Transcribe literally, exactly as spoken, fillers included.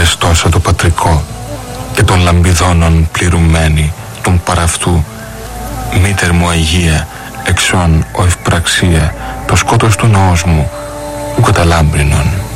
Χριστόσα το πατρικό και των λαμπιδώνων πληρουμένη τον παραυτού. Μήτερ μου Αγία, εξών ο ευπραξία, το σκότος του ναός μου, ου καταλάμπρινον.